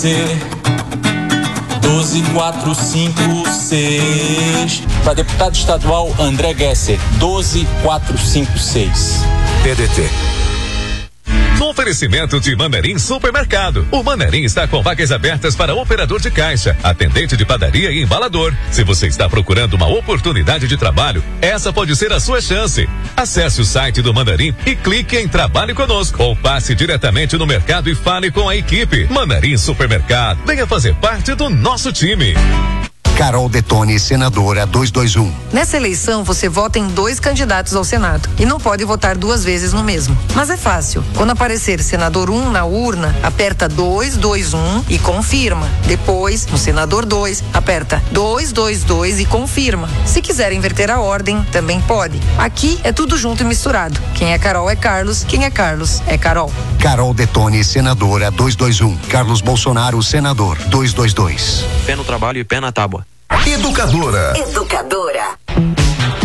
12456. Para deputado estadual André Gesser, 12456. PDT. No oferecimento de Mandarim Supermercado. O Mandarim está com vagas abertas para operador de caixa, atendente de padaria e embalador. Se você está procurando uma oportunidade de trabalho, essa pode ser a sua chance. Acesse o site do Mandarim e clique em Trabalhe Conosco ou passe diretamente no mercado e fale com a equipe. Mandarim Supermercado. Venha fazer parte do nosso time. Carol Detone, senadora 221. Nessa eleição, você vota em 2 candidatos ao Senado e não pode votar 2 vezes no mesmo. Mas é fácil. Quando aparecer senador 1 na urna, aperta 221 e confirma. Depois, no senador 2, aperta 222 e confirma. Se quiser inverter a ordem, também pode. Aqui é tudo junto e misturado. Quem é Carol é Carlos, quem é Carlos é Carol. Carol Detone, senadora 221. Carlos Bolsonaro, senador 222. Pé no trabalho e pé na tábua. Educadora. Educadora.